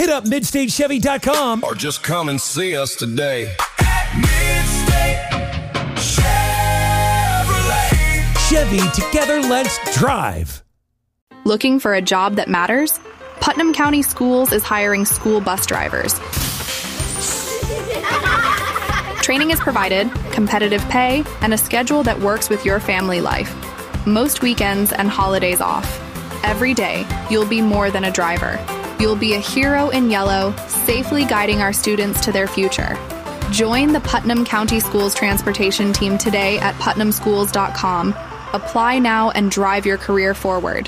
Hit up MidstateChevy.com or just come and see us today. Midstate Chevrolet. Chevy, together let's drive. Looking for a job that matters? Putnam County Schools is hiring school bus drivers. Training is provided, competitive pay, and a schedule that works with your family life. Most weekends and holidays off. Every day, you'll be more than a driver. You'll be a hero in yellow, safely guiding our students to their future. Join the Putnam County Schools transportation team today at putnamschools.com. Apply now and drive your career forward.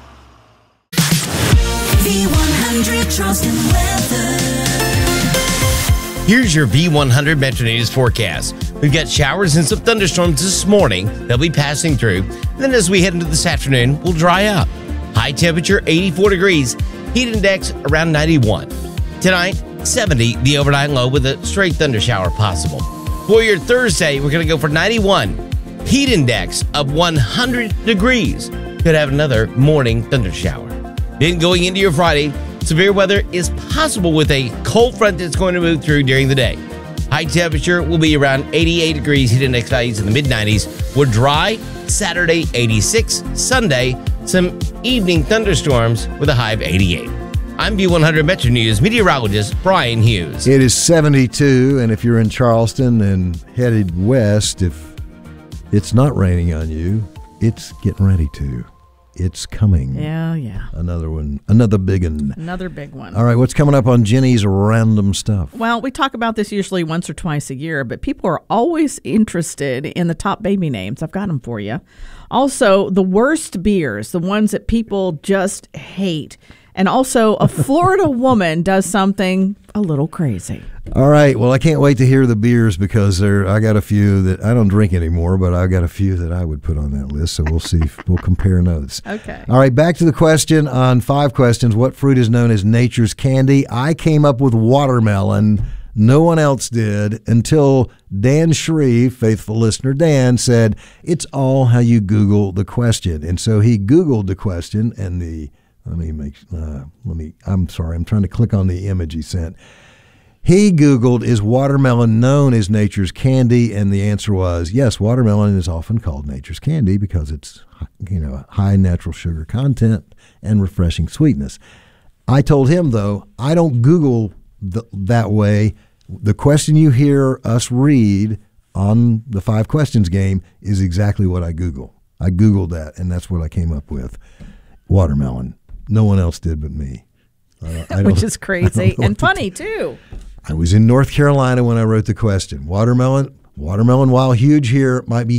V100 Charleston weather. Here's your V100 Metro News forecast. We've got showers and some thunderstorms this morning. They'll be passing through. And then as we head into this afternoon, we'll dry up. High temperature, 84 degrees. Heat index around 91. Tonight, 70, the overnight low with a straight thunder shower possible. For your Thursday, we're going to go for 91. Heat index of 100 degrees. Could have another morning thunder shower. Then going into your Friday, severe weather is possible with a cold front that's going to move through during the day. High temperature will be around 88 degrees. Heat index values in the mid-90s. We're dry. Saturday, 86. Sunday, some evening thunderstorms with a high of 88. I'm V100 Metro News meteorologist Brian Hughes. It is 72, and if you're in Charleston and headed west, if it's not raining on you, it's getting ready to. It's coming. Yeah. Another one. Another big one. Another big one. All right, what's coming up on Jenny's Random Stuff? Well, we talk about this usually once or twice a year, but people are always interested in the top baby names. I've got them for you. Also, the worst beers, the ones that people just hate. And also, a Florida woman does something a little crazy. All right. Well, I can't wait to hear the beers because I got a few that I don't drink anymore, but I got a few that I would put on that list. So we'll see. We'll compare notes. Okay. All right. Back to the question on 5 questions. What fruit is known as nature's candy? I came up with watermelon. No one else did until Dan Shreve, faithful listener Dan, said, it's all how you Google the question. And so he Googled the question and I'm sorry, I'm trying to click on the image he sent. He Googled, is watermelon known as nature's candy? And the answer was, yes, watermelon is often called nature's candy because it's, high natural sugar content and refreshing sweetness. I told him, though, I don't Google that way. The question you hear us read on the 5 questions game is exactly what I Google. I Googled that, and that's what I came up with. Watermelon. No one else did but me. Which is crazy and funny, too. I was in North Carolina when I wrote the question. Watermelon, while huge here, might be